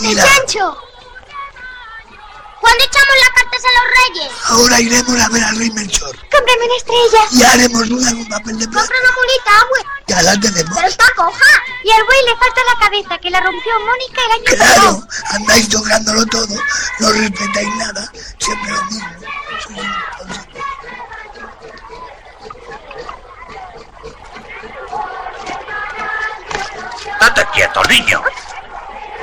¡El chancho! ¿Cuándo echamos las cartas a los reyes? Ahora iremos a ver al rey Melchor. ¡Cómprame una estrella! Y haremos duda con papel de plata. Compra una mulita, abuelo. Ya la tenemos. Pero está coja. Y al buey le falta la cabeza, que la rompió Mónica el año Claro, pasado. andáis tocándolo todo, no respetáis nada, siempre lo mismo. Sois irresponsables. ¡Date quieto, niño!